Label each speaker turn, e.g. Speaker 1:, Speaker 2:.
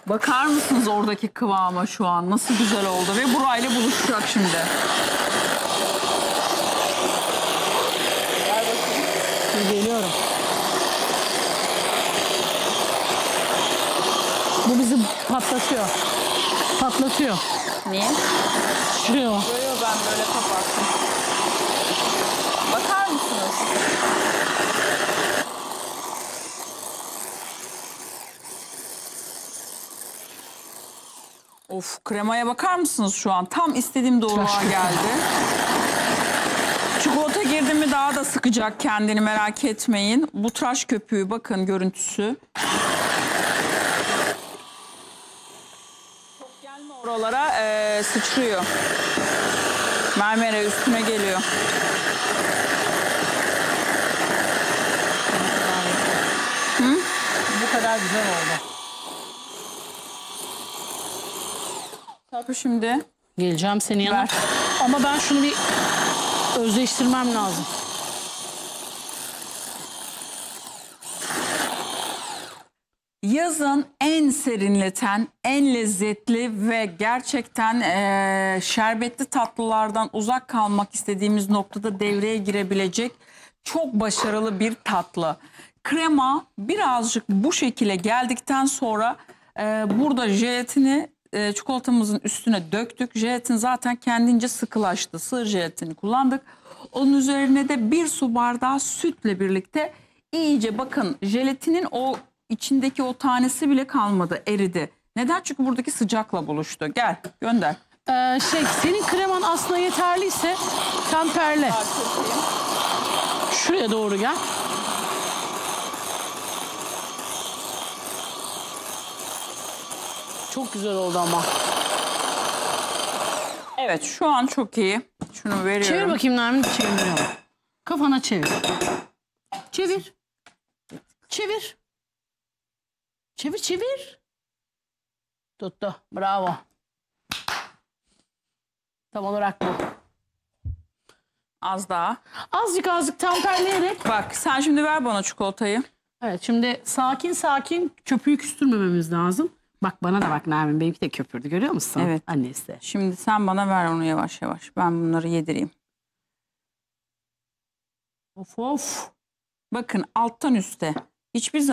Speaker 1: Bakar mısınız oradaki kıvama şu an? Nasıl güzel oldu ve burayla buluşacak şimdi.
Speaker 2: Geliyorum. Bu bizi patlatıyor. Patlatıyor.
Speaker 1: Niye?
Speaker 2: Şuraya.
Speaker 1: Yo ben böyle kapattım. Bakar mısınız? Of, kremaya bakar mısınız şu an? Tam istediğim doğruluğa geldi. Çikolata girdi mi daha da sıkacak kendini, merak etmeyin. Bu tıraş köpüğü bakın görüntüsü. Çok gelme oralara, sıçrıyor. Mermere üstüne geliyor.
Speaker 2: Bu kadar güzel oldu.
Speaker 1: Tabii şimdi.
Speaker 2: Geleceğim senin yanına.
Speaker 1: Ver.
Speaker 2: Ama ben şunu bir özleştirmem lazım.
Speaker 1: Yazın en serinleten, en lezzetli ve gerçekten şerbetli tatlılardan uzak kalmak istediğimiz noktada devreye girebilecek çok başarılı bir tatlı. Krema birazcık bu şekilde geldikten sonra burada jelatini çikolatamızın üstüne döktük. Jelatin zaten kendince sıkılaştı. Sığır jelatini kullandık. Onun üzerine de 1 su bardağı sütle birlikte iyice bakın jelatinin o içindeki o tanesi bile kalmadı, eridi. Neden? Çünkü buradaki sıcakla buluştu. Gel, gönder.
Speaker 2: Senin kreman aslında yeterliyse temperle. Şuraya doğru gel. Çok güzel oldu ama.
Speaker 1: Evet, şu an çok iyi. Şunu veriyorum.
Speaker 2: Çevir bakayım Nermin, çeviriyorum. Kafana çevir. Çevir. Çevir. Çevir, çevir. Tuttu. Bravo. Tam olarak bu.
Speaker 1: Az daha.
Speaker 2: Azıcık temperleyerek.
Speaker 1: Bak, sen şimdi ver bana çikolatayı.
Speaker 2: Evet, şimdi sakin köpüğü küstürmememiz lazım. Bak bana da bak Nermin, benimki de köpürdü, görüyor musun?
Speaker 1: Evet.
Speaker 2: Annesi de.
Speaker 1: Şimdi sen bana ver onu yavaş yavaş. Ben bunları yedireyim.
Speaker 2: Of of.
Speaker 1: Bakın alttan üste. Hiçbir